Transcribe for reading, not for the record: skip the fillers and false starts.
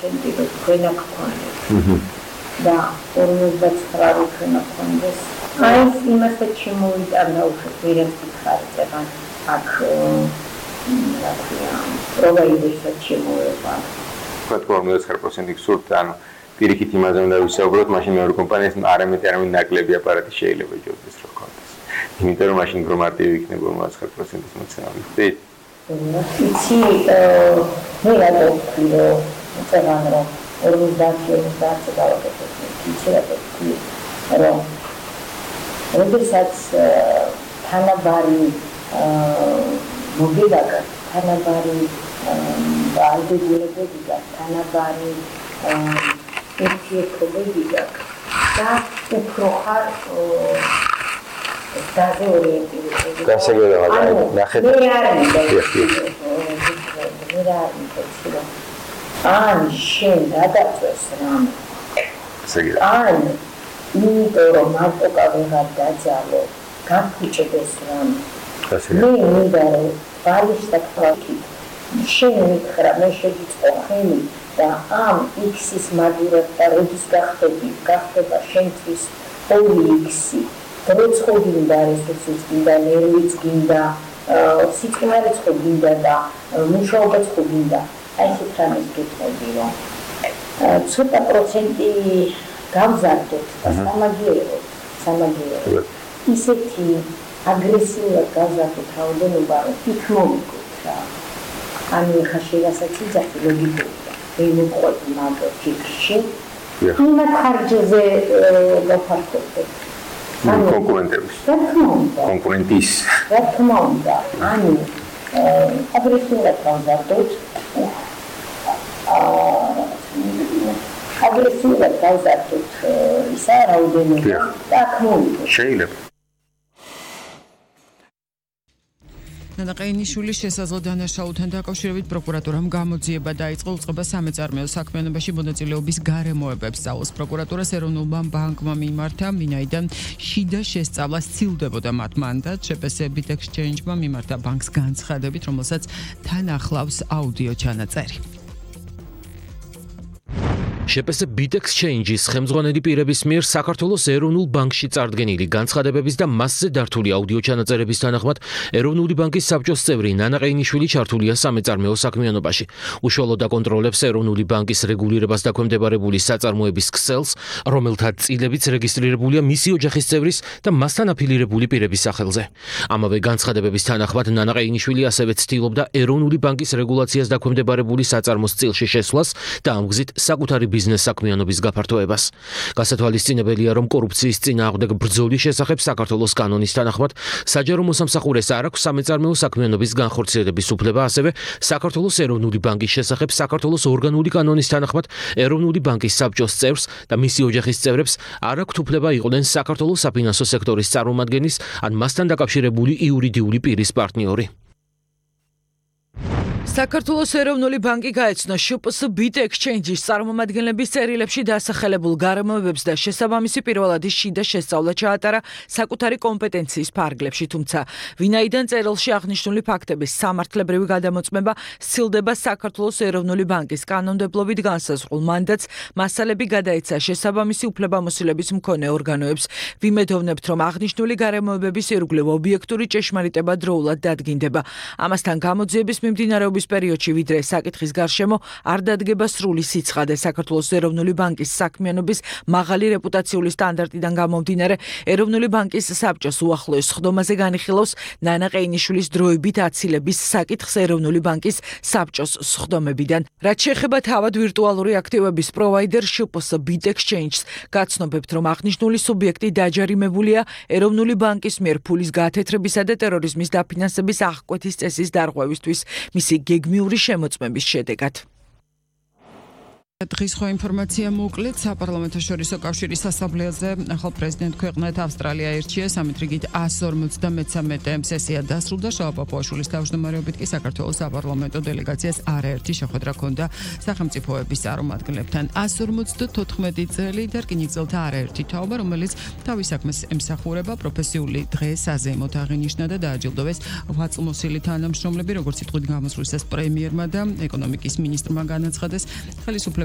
თქვენ აქ გქონდეთ. და 49 თქვენ აქ გქონდეს. აი იმასაც შემოვიტანა უფრო ვერაც გიხარით ეგან აქ პროვაიდერსაც შემოება. თქვენ 49% გსურთ ანუ პირიქით იმაზე უნდა ვისაუბროთ, მაშინ მეორე კომპანიას არამედ ნაკლები აპარატი შეიძლება იჯობდეს რო გქონდეს. იმიტომ რომ მაშინ უფრო მარტივი იქნება 49%-ის მოცემა. ხდით? იცი მე რატო ვთქვი რომ წევან რომ 50 დავაკეთებ. იცი რატო ვთქვი რომ როდესაც თანაბარი მოგებაგა თანაბარი ალდებულებები და თანაბარი ურთიერთობები და უფრო ხარ დაზე ორიენტირებული. გასაგებია, ნახეთ. მე არ მინდა. ან შენ გადაწვეს რამე. ან იმიტომ რომ მარტო ვეღარ დაძალო, გაფუჭდეს რამე. მე მინდა რომ ბალისტა თქვი. შენ მითხრა მე შეგიწყო ხელი და ამ X-ის მაგურად და როდის გახდება შენთვის 2X-ი. როც ხო გინდა რესურსიც გინდა, ნერვიც გინდა, სიწყმარეც ხო გინდა და მუშაობაც ხო გინდა. აი ეს რამეს გეტყვი რომ ცოტა პროცენტი გავზარდოთ და სამაგიეროდ ისეთი აგრესიულად გავზარდოთ რაოდენობა რომ იქ მოვიგოთ რა. ანუ ხა შეგასაც იძახი ლოგიკურია. მე მოყვები მაგ ფიქრში. იმათ ხარჯზე გაფართოვდეთ. კონკურენტების. კონკურენტის. რა თქმა უნდა. ანუ აგრესიულად გავზარდოთ. აგრესიულად გავზარდოთ ისა რაოდენობა და აქ მოვიგოთ. შეიძლება. ნანა ყეინიშვილის შესაძლო დანაშაულთან დაკავშირებით პროკურატურამ გამოძიება დაიწყო უწყება სამეწარმეო საქმიანობაში მონაწილეობის გარემოებებს სწავლოს. პროკურატურას ეროვნულმა ბანკმა მიმართა, ვინაიდან შიდა შესწავლა სცილდებოდა მათ მანდატ. ჟპს ბიტ ექსჩენჯმა მიმართა ბანკს განცხადებით, რომელსაც თან ახლავს აუდიო ჩანაწერი. ჟპს ბიტ ექსჩენჯის ხელმძღვანელი პირების მიერ საქართველოს ეროვნულ ბანკში წარდგენილი განცხადებების და მასზე დართული აუდიო ჩანაწერების თანახმად ეროვნული ბანკის საბჭოს წევრი ნანა ყეინიშვილი ჩართულია სამეწარმეო საქმიანობაში. უშუალოდ აკონტროლებს ეროვნული ბანკის რეგულირებას დაქვემდებარებული საწარმოების ქსელს, რომელთა წილებიც რეგისტრირებულია მისი ოჯახის წევრის და მასთან აფილირებული პირების სახელზე. ამავე განცხადებების თანახმად ნანა ყეინიშვილი ასევე ცდილობდა ეროვნული ბანკის რეგულაციას დაქვემდებარებული საწარმოს წილში შესვლას და ამ გზით საკუთარი ბიზნეს საქმიანობის გაფართოებას. გასათვალისწინებელია, რომ კორუფციის წინააღმდეგ ბრძოლის შესახებ საქართველოს კანონის თანახმად საჯარო მოსამსახურეს არ აქვს სამეწარმეო საქმიანობის განხორციელების უფლება, ასევე საქართველოს ეროვნული ბანკის შესახებ საქართველოს ორგანული კანონის თანახმად ეროვნული ბანკის საბჭოს წევრს და მისი ოჯახის წევრებს არ აქვთ უფლება იყვნენ საქართველოს საფინანსო სექტორის წარმომადგენლის ან მასთან დაკავშირებული იურიდიული პირის პარტნიორი. საქართველოს ეროვნული ბანკი გაეცნო ჟპს ბიტ ექსჩენჯის წარმომადგენლების წერილებში დასახელებულ გარემოებებს და შესაბამისი პირველადი შიდა შესწავლა ჩაატარა საკუთარი კომპეტენციის ფარგლებში, თუმცა ვინაიდან წერილში აღნიშნული ფაქტების სამართლებრივი გადამოწმება სცილდება საქართველოს ეროვნული ბანკის კანონმდებლობით განსაზღვრულ მანდატს, მასალები გადაეცა შესაბამისი უფლებამოსილების მქონე ორგანოებს. ვიმედოვნებთ, რომ აღნიშნული გარემოებების ირგვლივ ობიექტური ჭეშმარიტება დროულად დადგინდება. ამასთან გამოძიების მიმდინარეობის პერიოდში ვიდრე საკითხის გარშემო არ დადგება სრული სიცხადე. საქართველოს ეროვნული ბანკის საქმიანობის მაღალი რეპუტაციული სტანდარტიდან გამომდინარე, ეროვნული ბანკის საბჭოს უახლოეს სხდომაზე განიხილავს ნანა ყეინიშვილის დროებით აცილების საკითხს ეროვნული ბანკის საბჭოს სხდომებიდან. რაც შეეხება თავად ვირტუალური აქტივების პროვაიდერ ჟპს ბიტ ექსჩენჯს, გაცნობებთ, რომ აღნიშნული სუბიექტი დაჯარიმებულია ეროვნული ბანკის მიერ ფულის გათეთრებისა და ტერორიზმის დაფინანსების აღკვეთის წესის დარღვევისთვის. მისი გეგმიური შემოწმების შედეგად. დღის ხო ინფორმაცია მოკლედ საპარლამენტო შორისო კავშირის ასამბლეაზე ახალ პრეზიდენტ ქვეყნად ავსტრალია ერჩია სამით რიგით 153 სესია დასრულდა. შალვა პაპუაშვილის თავმჯდომარეობით კი საქართველოს საპარლამენტო დელეგაციას არაერთი შეხვედრა ჰქონდა სახელმწიფოების წარმომადგენლებთან. 154 წელი და რკინიგზელთა არაერთი თაობა, რომელიც თავის საქმეს ემსახურება, პროფესიული დღეს საზეიმოდ აღინიშნა და დააჯილდოვეს ვაწმოსილი თანამშრომლები, როგორც სიტყვით გამოსვლისას პრემიერმა და ეკონომიკის მინისტრმა განაცხადეს ხელისუფლების